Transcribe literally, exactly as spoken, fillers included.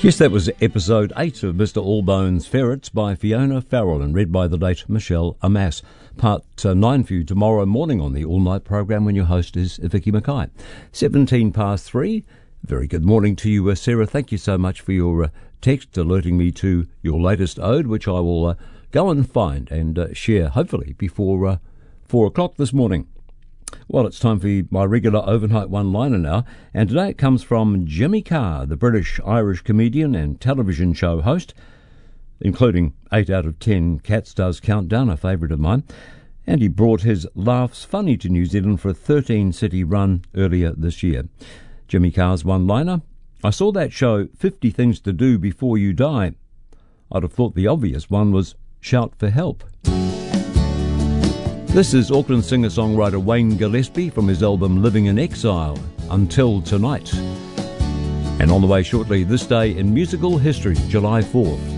Yes, that was episode eight of Mister Allbones Ferrets by Fiona Farrell and read by the late Michelle Amass. Part uh, nine for you tomorrow morning on the All Night program when your host is Vicky Mackay. seventeen past three. Very good morning to you, uh, Sarah. Thank you so much for your uh, text alerting me to your latest ode, which I will uh, go and find and uh, share, hopefully, before uh, four o'clock this morning. Well, it's time for my regular overnight one-liner now, and today it comes from Jimmy Carr, the British-Irish comedian and television show host, including eight out of ten Cats Does Countdown, a favourite of mine, and he brought his Laughs Funny to New Zealand for a thirteen-city run earlier this year. Jimmy Carr's one-liner: I saw that show, fifty Things to Do Before You Die. I'd have thought the obvious one was shout for help. This is Auckland singer-songwriter Wayne Gillespie from his album Living in Exile, Until Tonight. And on the way shortly, This Day in Musical History, July fourth.